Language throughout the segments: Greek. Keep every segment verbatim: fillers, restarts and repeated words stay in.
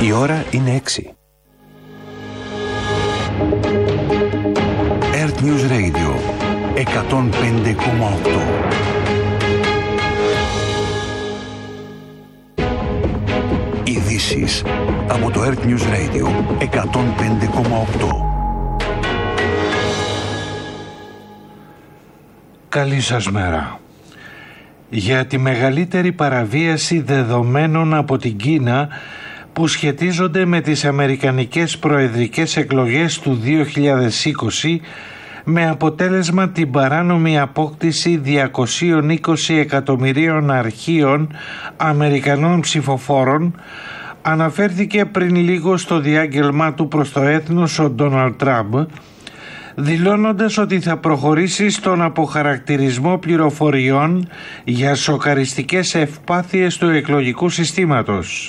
Η ώρα είναι έξι. Earth News Radio εκατόν πέντε κόμμα οκτώ. Ειδήσεις από το Earth News Radio εκατόν πέντε κόμμα οκτώ. Καλή σας μέρα. Για τη μεγαλύτερη παραβίαση δεδομένων από την Κίνα που σχετίζονται με τις αμερικανικές προεδρικές εκλογές του δύο χιλιάδες είκοσι, με αποτέλεσμα την παράνομη απόκτηση διακόσια είκοσι εκατομμυρίων αρχείων Αμερικανών ψηφοφόρων, αναφέρθηκε πριν λίγο στο διάγγελμά του προς το έθνος ο Ντόναλντ Τραμπ, δηλώνοντας ότι θα προχωρήσει στον αποχαρακτηρισμό πληροφοριών για σοκαριστικές ευπάθειες του εκλογικού συστήματος.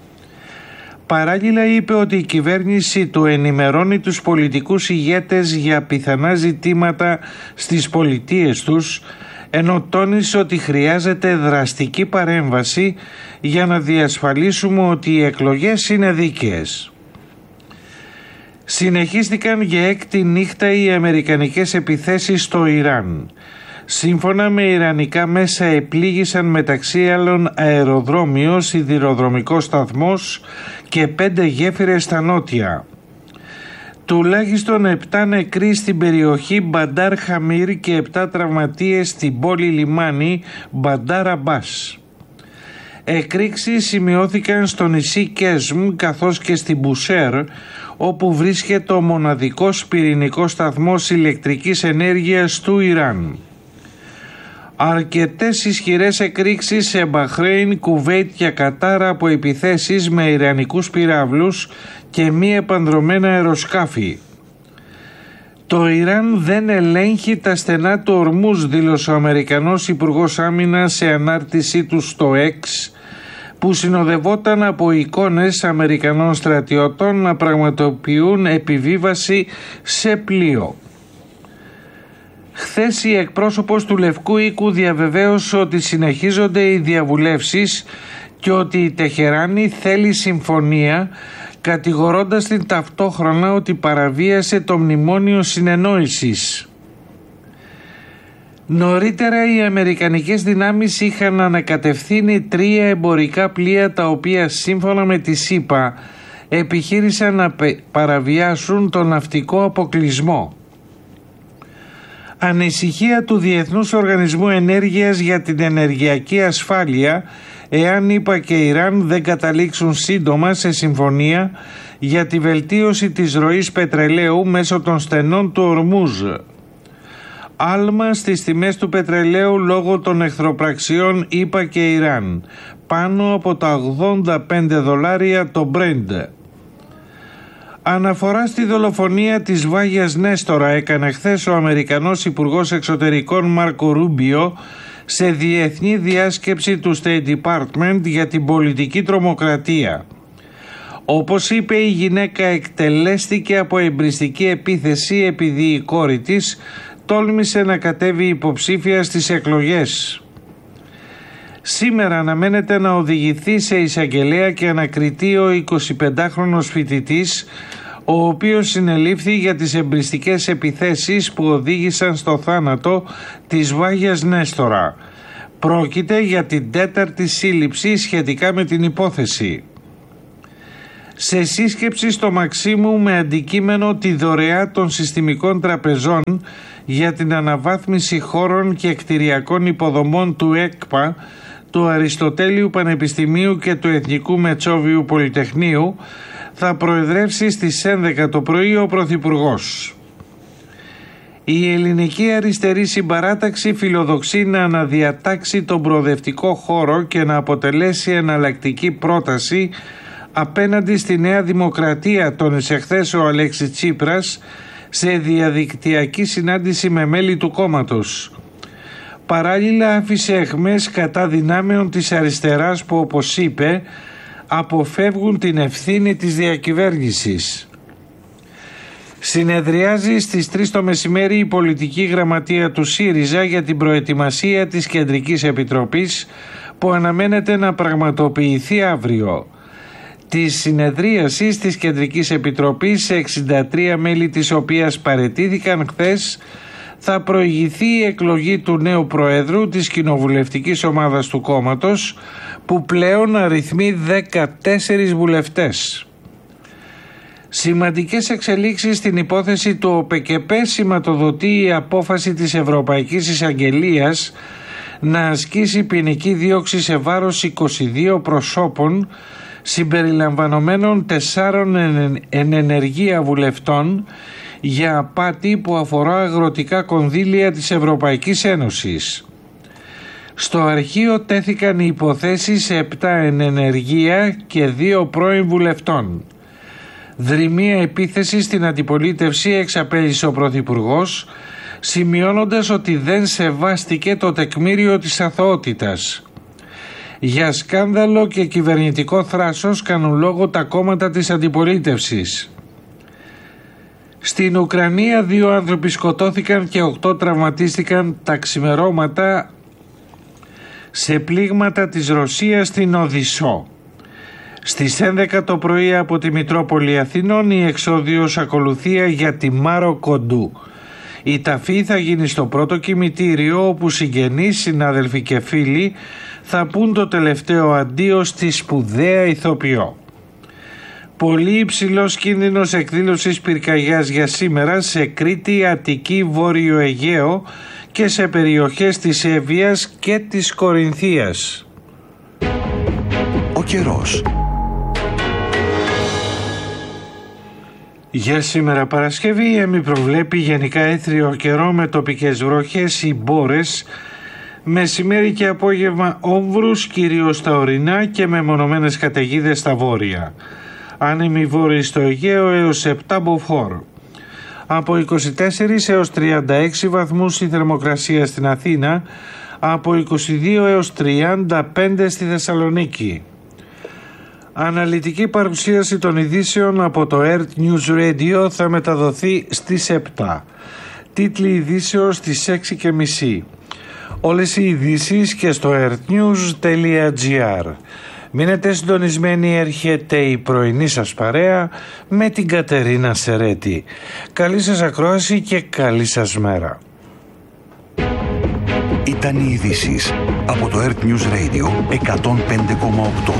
Παράλληλα είπε ότι η κυβέρνηση του ενημερώνει τους πολιτικούς ηγέτες για πιθανά ζητήματα στις πολιτείες τους, ενώ τόνισε ότι χρειάζεται δραστική παρέμβαση για να διασφαλίσουμε ότι οι εκλογές είναι δίκαιες. Συνεχίστηκαν για έκτη νύχτα οι αμερικανικές επιθέσεις στο Ιράν. Σύμφωνα με ιρανικά μέσα επλήγησαν μεταξύ άλλων αεροδρόμιο, σιδηροδρομικός σταθμός και πέντε γέφυρες στα νότια. Τουλάχιστον επτά νεκροί στην περιοχή Μπαντάρ Χαμίρ και επτά τραυματίες στην πόλη λιμάνι Μπαντάρ Αμπάς. Εκρήξεις σημειώθηκαν στο νησί Κέσμ καθώς και στην Μπουσέρ, όπου βρίσκεται ο μοναδικός πυρηνικός σταθμός ηλεκτρικής ενέργειας του Ιράν. Αρκετές ισχυρές εκρήξεις σε Μπαχρέιν, Κουβέιτ και Κατάρ από επιθέσεις με ιρανικούς πυράβλους και μη επανδρομένα αεροσκάφη. Το Ιράν δεν ελέγχει τα στενά του Ορμούζ, δήλωσε ο Αμερικανός Υπουργός Άμυνας σε ανάρτησή του στο X, που συνοδευόταν από εικόνες Αμερικανών στρατιωτών να πραγματοποιούν επιβίβαση σε πλοίο. Χθες η εκπρόσωπος του Λευκού Οίκου διαβεβαίωσε ότι συνεχίζονται οι διαβουλεύσεις και ότι η Τεχεράνη θέλει συμφωνία, κατηγορώντας την ταυτόχρονα ότι παραβίασε το μνημόνιο συνεννόησης. Νωρίτερα οι αμερικανικές δυνάμεις είχαν ανακατευθύνει τρία εμπορικά πλοία τα οποία σύμφωνα με τη ΣΥΠΑ επιχείρησαν να παραβιάσουν τον ναυτικό αποκλεισμό. Ανησυχία του Διεθνούς Οργανισμού Ενέργειας για την ενεργειακή ασφάλεια εάν ΗΠΑ και Ιράν δεν καταλήξουν σύντομα σε συμφωνία για τη βελτίωση της ροής πετρελαίου μέσω των στενών του Ορμούζ. Άλμα στις τιμές του πετρελαίου λόγω των εχθροπραξιών ΗΠΑ και Ιράν, πάνω από τα ογδόντα πέντε δολάρια το Brent. Αναφορά στη δολοφονία της Βάγιας Νέστορα έκανε χθες ο Αμερικανός Υπουργός Εξωτερικών Μάρκο Ρούμπιο σε διεθνή διάσκεψη του State Department για την πολιτική τρομοκρατία. Όπως είπε, η γυναίκα εκτελέστηκε από εμπριστική επίθεση επειδή η κόρη της τόλμησε να κατέβει υποψήφια στις εκλογές. Σήμερα αναμένεται να οδηγηθεί σε εισαγγελέα και ανακριτή ο εικοσιπεντάχρονος φοιτητής, ο οποίος συνελήφθη για τις εμπριστικές επιθέσεις που οδήγησαν στο θάνατο της Βάγιας Νέστορα. Πρόκειται για την τέταρτη σύλληψη σχετικά με την υπόθεση. Σε σύσκεψη στο Μαξίμου με αντικείμενο τη δωρεά των συστημικών τραπεζών για την αναβάθμιση χώρων και κτηριακών υποδομών του ΕΚΠΑ, του Αριστοτέλειου Πανεπιστημίου και του Εθνικού Μετσόβιου Πολυτεχνείου, θα προεδρεύσει στις έντεκα το πρωί ο Πρωθυπουργός. Η ελληνική αριστερή συμπαράταξη φιλοδοξεί να αναδιατάξει τον προοδευτικό χώρο και να αποτελέσει εναλλακτική πρόταση απέναντι στη Νέα Δημοκρατία, τόνισε χθες ο Αλέξης Τσίπρας σε διαδικτυακή συνάντηση με μέλη του κόμματος. Παράλληλα άφησε αιχμές κατά δυνάμεων της αριστεράς που, όπως είπε, αποφεύγουν την ευθύνη της διακυβέρνησης. Συνεδριάζει στις τρεις το μεσημέρι η πολιτική γραμματεία του ΣΥΡΙΖΑ για την προετοιμασία της Κεντρικής Επιτροπής που αναμένεται να πραγματοποιηθεί αύριο. της συνεδρίασης της Κεντρικής Επιτροπής, σε εξήντα τρία μέλη της οποίας παραιτήθηκαν χθες, θα προηγηθεί η εκλογή του νέου Προέδρου της κοινοβουλευτικής ομάδας του κόμματος, που πλέον αριθμεί δεκατέσσερις βουλευτές. Σημαντικές εξελίξεις στην υπόθεση του ΟΠΕΚΕΠΕ σηματοδοτεί η απόφαση της Ευρωπαϊκής Εισαγγελίας να ασκήσει ποινική δίωξη σε βάρος είκοσι δύο προσώπων, συμπεριλαμβανομένων τεσσάρων εν ενεργεία βουλευτών, για απάτη που αφορά αγροτικά κονδύλια της Ευρωπαϊκής Ένωσης. Στο αρχείο τέθηκαν οι υποθέσεις σε επτά εν ενεργεία και δύο πρώην βουλευτών. Δρυμία επίθεση στην αντιπολίτευση εξαπέλυσε ο Πρωθυπουργός, σημειώνοντας ότι δεν σεβάστηκε το τεκμήριο της αθωότητας. Για σκάνδαλο και κυβερνητικό θράσος κάνουν λόγο τα κόμματα της αντιπολίτευσης. Στην Ουκρανία δύο άνθρωποι σκοτώθηκαν και οκτώ τραυματίστηκαν τα ξημερώματα σε πλήγματα της Ρωσίας στην Οδυσσό. Στις έντεκα το πρωί από τη Μητρόπολη Αθηνών η εξόδιος ακολουθία για τη Μάρο Κοντού. Η ταφή θα γίνει στο πρώτο κημητήριο, όπου συγγενείς, συνάδελφοι και φίλοι θα πούν το τελευταίο αντίο στη σπουδαία ηθοποιό. Πολύ υψηλός κίνδυνος εκδήλωσης πυρκαγιάς για σήμερα σε Κρήτη, Αττική, Βόρειο Αιγαίο και σε περιοχές της Εύβοιας και της Κορινθίας. Ο καιρός. Για σήμερα Παρασκευή η ΕΜΗ προβλέπει γενικά έθριο καιρό με τοπικές βροχές ή μπόρες, μεσημέρι και απόγευμα όμβρους κυρίως στα ορεινά και με μονομένες καταιγίδες στα βόρεια. Άνεμοι βόρειοι στο Αιγαίο έως επτά μποφόρ. Από είκοσι τέσσερις έως τριάντα έξι βαθμούς η θερμοκρασία στην Αθήνα, από είκοσι δύο έως τριάντα πέντε στη Θεσσαλονίκη. Αναλυτική παρουσίαση των ειδήσεων από το ΕΡΤ News Radio θα μεταδοθεί στις επτά. Τίτλοι ειδήσεων στις έξι και μισή. Όλες οι ειδήσεις και στο ερτnews τελεία gr. Μείνετε συντονισμένοι, έρχεται η πρωινή σας παρέα με την Κατερίνα Σερέτη. Καλή σας ακρόαση και καλή σας μέρα. Ήταν οι ειδήσεις από το ΕΡΤ News Radio εκατόν πέντε κόμμα οκτώ.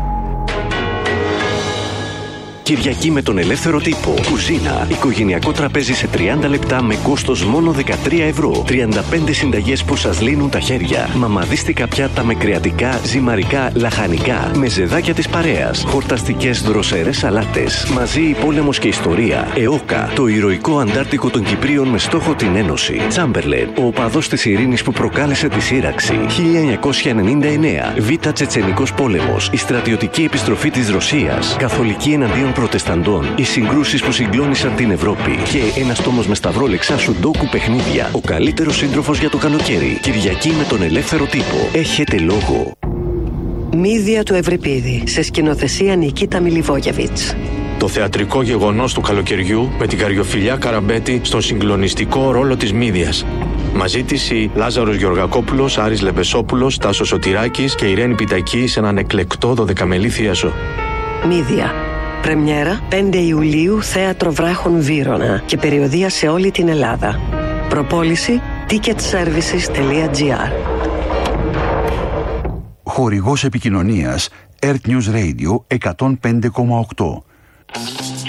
Κυριακή με τον ελεύθερο τύπο. Κουζίνα. Οικογενειακό τραπέζι σε τριάντα λεπτά με κόστος μόνο δεκατρία ευρώ. τριάντα πέντε συνταγές που σας λύνουν τα χέρια. Μαμαδίστικα πιάτα με κρεατικά, ζυμαρικά, λαχανικά. Με ζεδάκια της παρέας. Χορταστικές δροσερές σαλάτες. Μαζί η πόλεμος και ιστορία. ΕΟΚΑ. Το ηρωικό αντάρτικο των Κυπρίων με στόχο την Ένωση. Τσάμπερλεν. Ο οπαδός της ειρήνης που προκάλεσε τη σύραξη. χίλια εννιακόσια ενενήντα εννέα. Β' Τσετσενικός πόλεμος. Η στρατιωτική επιστροφή της Ρωσίας. Καθολική εναντίον Προτεσταντών, οι συγκρούσεις που συγκλώνησαν την Ευρώπη και ένας τόμος με σταυρόλεξα σουντόκου παιχνίδια. Ο καλύτερος σύντροφος για το καλοκαίρι. Κυριακή με τον ελεύθερο τύπο. Έχετε λόγο. Μύδια του Ευρυπίδη, σε σκηνοθεσία Νικίτα Μιλιβόγεβιτς. Το θεατρικό γεγονός του καλοκαιριού με την Καριοφιλιά Καραμπέτη στον συγκλονιστικό ρόλο της Μύδιας. Μαζί της οι Λάζαρος Γεωργακόπουλος, Άρης Λεμπεσόπουλος, Τάσος Σωτηράκης και Ιρένη Πιτακή σε έναν εκλεκτό δωδεκαμελή θίασο. Μύδια. Πρεμιέρα πέντε Ιουλίου, Θέατρο Βράχων Βύρωνα και περιοδεία σε όλη την Ελλάδα. Προπόληση ticket services τελεία gr. Χορηγός επικοινωνίας ΕΡΤ News Radio εκατόν πέντε κόμμα οκτώ.